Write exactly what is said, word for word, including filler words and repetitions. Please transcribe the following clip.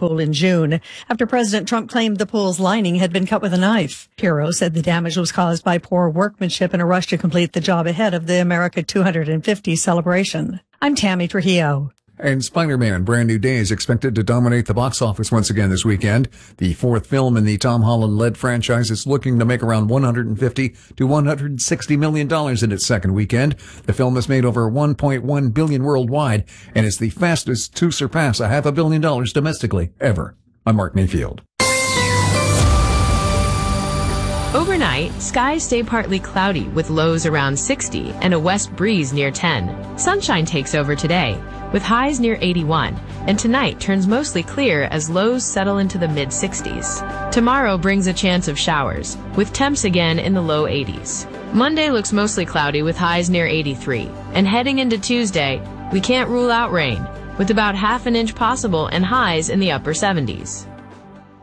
pool in June after President Trump claimed the pool's lining had been cut with a knife. Hero said the damage was caused by poor workmanship in a rush to complete the job ahead of the America two hundred fifty celebration. I'm Tammy Trujillo. And Spider-Man Brand New Day is expected to dominate the box office once again this weekend. The fourth film in the Tom Holland-led franchise is looking to make around one hundred fifty to one hundred sixty million dollars in its second weekend. The film has made over one point one billion dollars worldwide and is the fastest to surpass a half a billion dollars domestically ever. I'm Mark Mayfield. Overnight, skies stay partly cloudy with lows around sixty and a west breeze near ten. Sunshine takes over today with highs near eighty-one, and tonight turns mostly clear as lows settle into the mid sixties. Tomorrow brings a chance of showers, with temps again in the low eighties. Monday looks mostly cloudy with highs near eighty-three, and heading into Tuesday, we can't rule out rain, with about half an inch possible and highs in the upper seventies.